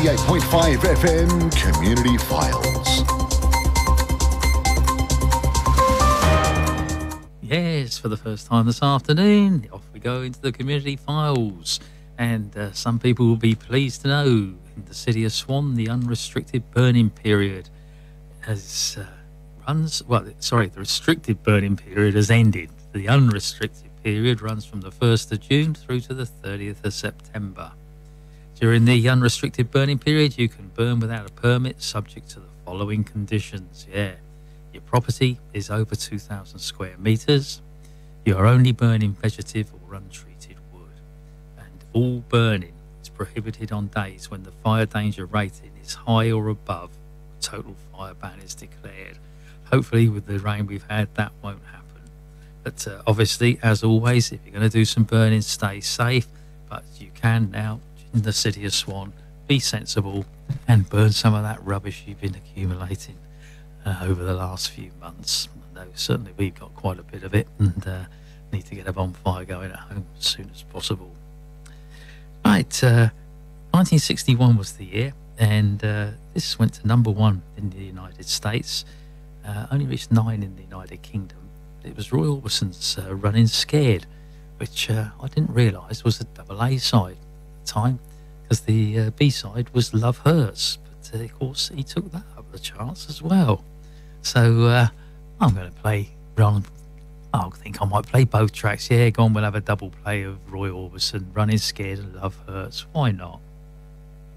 88.5 FM Community Files. Yes, for the first time this afternoon, off we go into the Community Files. And some people will be pleased to know, in the city of Swan, the unrestricted burning period the restricted burning period has ended. The unrestricted period runs from the 1st of June through to the 30th of September. During the unrestricted burning period, you can burn without a permit, subject to the following conditions. Your property is over 2,000 square metres. You are only burning vegetative or untreated wood. And all burning is prohibited on days when the fire danger rating is high or above. A total fire ban is declared. Hopefully, with the rain we've had, that won't happen. But obviously, as always, if you're going to do some burning, stay safe. But you can now, in the city of Swan, be sensible and burn some of that rubbish you've been accumulating over the last few months. I know certainly we've got quite a bit of it and need to get a bonfire going at home as soon as possible. Right, 1961 was the year, and this went to #1 in the United States, only reached 9 in the United Kingdom. It was Roy Orbison's Running Scared, which I didn't realise was a double A side at the time, because the B side was Love Hurts, but of course he took that up the charts as well. So I'm going to play I think I might play both tracks. Yeah, go on, we'll have a double play of Roy Orbison, Running Scared and Love Hurts. Why not?